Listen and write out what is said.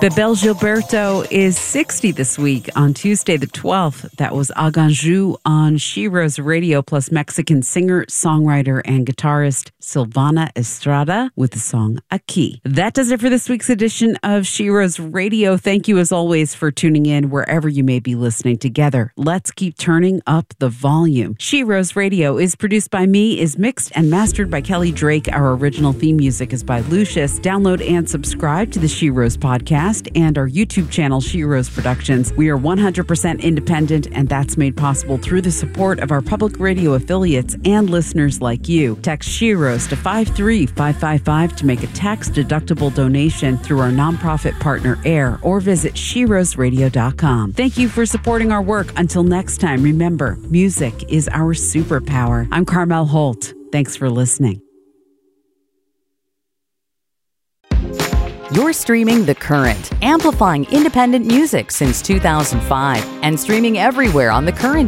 Bebel Gilberto is 60 this week on Tuesday the 12th. That was Aganju on Shiro's Radio, plus Mexican singer, songwriter, and guitarist Silvana Estrada with the song Aquí. That does it for this week's edition of Shiro's Radio. Thank you as always for tuning in wherever you may be listening. Together, let's keep turning up the volume. Shiro's Radio is produced by me, is mixed and mastered by Kelly Drake. Our original theme music is by Lucius. Download and subscribe to the Shiro's podcast and our YouTube channel, Shiro's Productions. We are 100% independent, and that's made possible through the support of our public radio affiliates and listeners like you. Text Shiro's to 53555 to make a tax-deductible donation through our nonprofit partner AIR, or visit shirosradio.com. Thank you for supporting our work. Until next time, remember, music is our superpower. I'm Carmel Holt. Thanks for listening. You're streaming The Current, amplifying independent music since 2005 and streaming everywhere on The Current